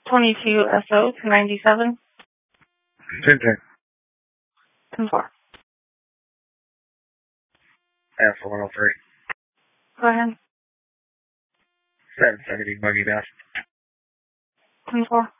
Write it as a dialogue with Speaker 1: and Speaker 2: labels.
Speaker 1: 22 SO 297.
Speaker 2: 10-10.
Speaker 1: 10-4.
Speaker 2: Alpha 103.
Speaker 1: Go ahead.
Speaker 2: 770 Buggy Bass.
Speaker 1: 10-4.